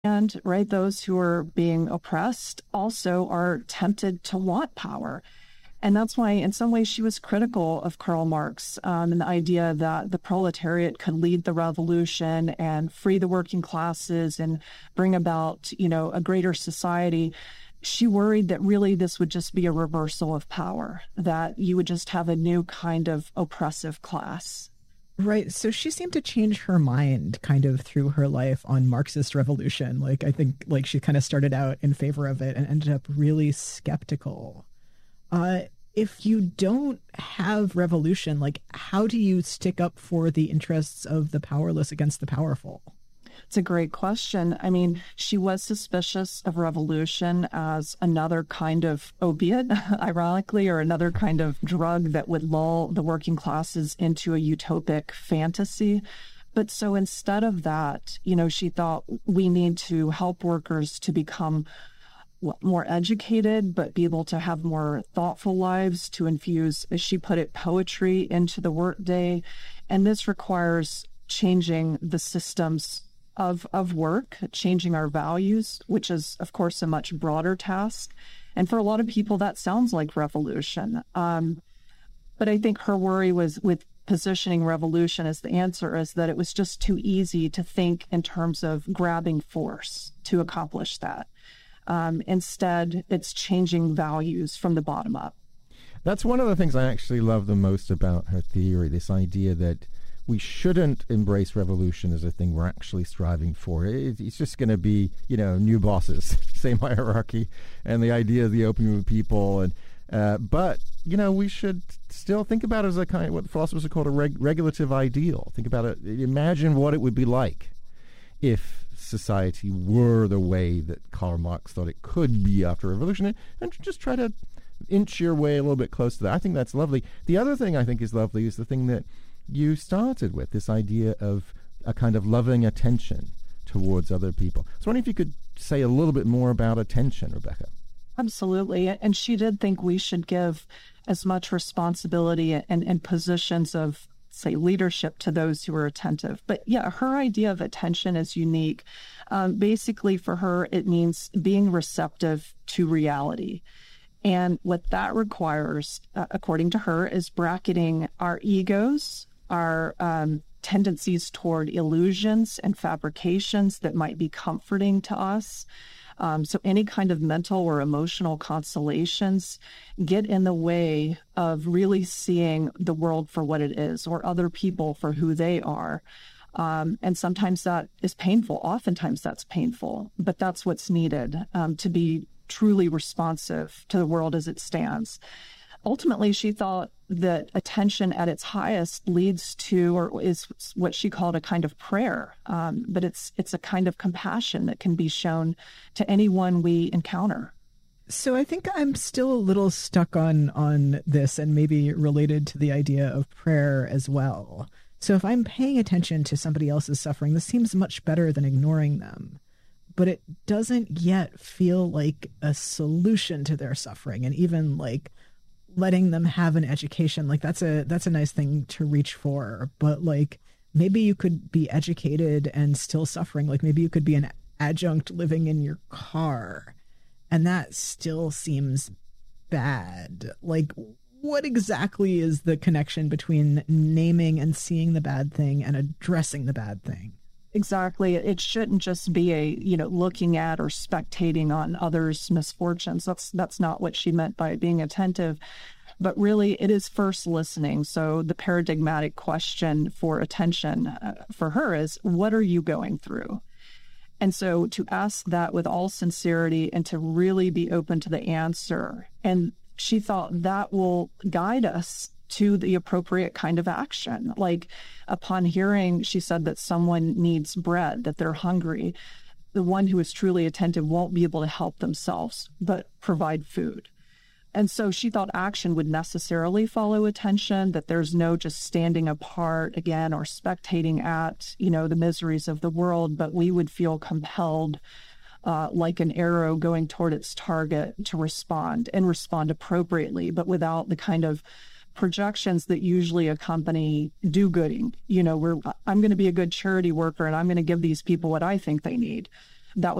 And right, those who are being oppressed also are tempted to want power. And that's why, in some ways, she was critical of Karl Marx and the idea that the proletariat could lead the revolution and free the working classes and bring about, a greater society. She worried that really this would just be a reversal of power, that you would just have a new kind of oppressive class. Right. So she seemed to change her mind kind of through her life on Marxist revolution. Like, I think she kind of started out in favor of it and ended up really skeptical. If you don't have revolution, how do you stick up for the interests of the powerless against the powerful? It's a great question. I mean, she was suspicious of revolution as another kind of opiate, ironically, or another kind of drug that would lull the working classes into a utopic fantasy. But so instead of that, she thought we need to help workers to become more educated, but be able to have more thoughtful lives, to infuse, as she put it, poetry into the workday. And this requires changing the systems of work, changing our values, which is, of course, a much broader task. And for a lot of people, that sounds like revolution. But I think her worry was with positioning revolution as the answer is that it was just too easy to think in terms of grabbing force to accomplish that. Instead, it's changing values from the bottom up. That's one of the things I actually love the most about her theory, this idea that we shouldn't embrace revolution as a thing we're actually striving for. It's just going to be, new bosses, same hierarchy, and the idea of the opium of people. And but, we should still think about it as a kind of what philosophers have called a regulative ideal. Think about it. Imagine what it would be like if society were the way that Karl Marx thought it could be after a revolution, and just try to inch your way a little bit close to that. I think that's lovely. The other thing I think is lovely is the thing that you started with, this idea of a kind of loving attention towards other people. So I wonder if you could say a little bit more about attention, Rebecca. Absolutely. And she did think we should give as much responsibility and positions of, say, leadership to those who are attentive. But yeah, her idea of attention is unique. Basically, for her, it means being receptive to reality. And what that requires, according to her, is bracketing our egos, our tendencies toward illusions and fabrications that might be comforting to us. So any kind of mental or emotional consolations get in the way of really seeing the world for what it is, or other people for who they are. And sometimes that is painful. Oftentimes that's painful, but that's what's needed to be truly responsive to the world as it stands. Ultimately, she thought that attention at its highest leads to, or is what she called a kind of prayer, but it's a kind of compassion that can be shown to anyone we encounter. So I think I'm still a little stuck on this, and maybe related to the idea of prayer as well. So if I'm paying attention to somebody else's suffering, this seems much better than ignoring them. But it doesn't yet feel like a solution to their suffering, and even letting them have an education, that's a nice thing to reach for. But maybe you could be educated and still suffering. Maybe you could be an adjunct living in your car, and that still seems bad. What exactly is the connection between naming and seeing the bad thing and addressing the bad thing? Exactly. It shouldn't just be looking at or spectating on others' misfortunes. That's not what she meant by being attentive. But really, it is first listening. So the paradigmatic question for attention for her is, what are you going through? And so to ask that with all sincerity and to really be open to the answer. And she thought that will guide us to the appropriate kind of action. Upon hearing, she said that someone needs bread, that they're hungry, the one who is truly attentive won't be able to help themselves, but provide food. And so she thought action would necessarily follow attention, that there's no just standing apart again or spectating at, the miseries of the world, but we would feel compelled like an arrow going toward its target to respond appropriately, but without the kind of projections that usually accompany do-gooding. I'm going to be a good charity worker and I'm going to give these people what I think they need. that